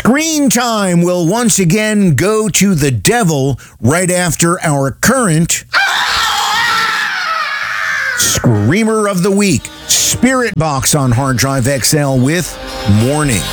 Screen time will once again go to the devil right after our current Screamer of the Week, Spirit Box on Hard Drive XL with Morning.